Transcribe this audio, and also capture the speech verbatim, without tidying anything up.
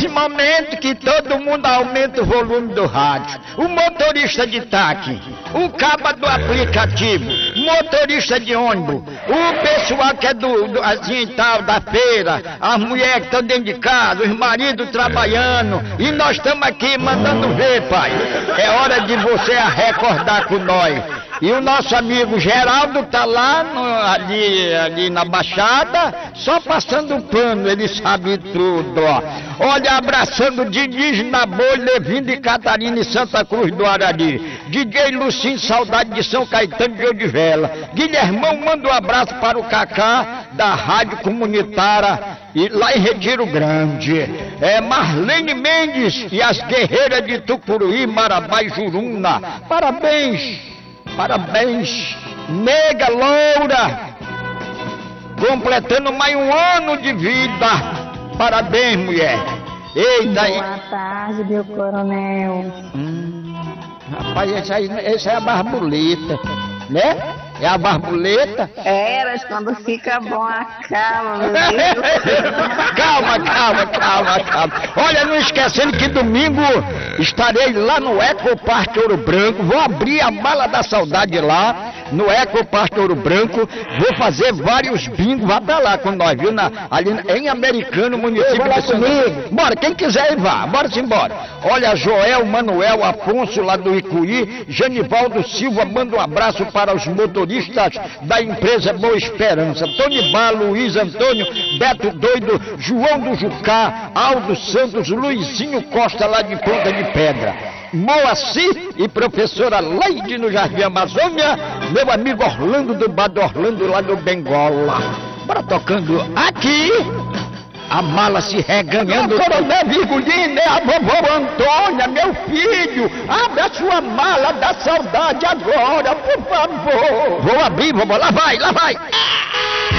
nesse momento que todo mundo aumenta o volume do rádio. O motorista de táxi, o caba do aplicativo, motorista de ônibus, o pessoal que é do, do assim tal, da feira, as mulheres que estão dentro de casa, os maridos trabalhando, e nós estamos aqui mandando ver, pai. É hora de você recordar com nós. E o nosso amigo Geraldo tá lá no, ali, ali na Baixada, só passando pano, ele sabe tudo, ó. Olha, abraçando Diniz na Boi, Levin de Catarina e Santa Cruz do Arari. D J Lucinho, saudade de São Caetano de Odivela. Guilhermão, manda um abraço para o Cacá, da Rádio Comunitária, e lá em Retiro Grande. É Marlene Mendes e as guerreiras de Tucuruí, Marabá e Juruna. Parabéns! Parabéns, nega loura, completando mais um ano de vida. Parabéns, mulher. Eita aí. Boa tarde, meu coronel. Hum, rapaz, essa aí, essa é a barbuleta, né? É a barbuleta? É, mas quando fica bom acaba, meu Deus. Calma, calma, calma, calma. Olha, não esquecendo que domingo estarei lá no Eco Parque Ouro Branco. Vou abrir a Mala da Saudade lá, no Eco Parque Ouro Branco. Vou fazer vários bingos. Vá pra lá com nós, viu? Na, ali em Americano, município de São Paulo. Bora, quem quiser ir, vá. Bora-se embora. Olha, Joel, Manuel, Afonso lá do Icuí, Janivaldo Silva, manda um abraço para os motoristas da empresa Boa Esperança. Tony Bar, Luiz Antônio, Beto Doido, João do Jucá, Aldo Santos, Luizinho Costa lá de Ponta de Pedra, Moacir e professora Leide no Jardim Amazônia, meu amigo Orlando do Bar do Orlando lá do Bengola. Bora tocando aqui. A Mala se reganhando. Coronel Virgulino, é a vovó Antônia, meu filho. Abre a sua Mala da Saudade agora, por favor. Vou abrir, vovó. Lá vai, lá vai.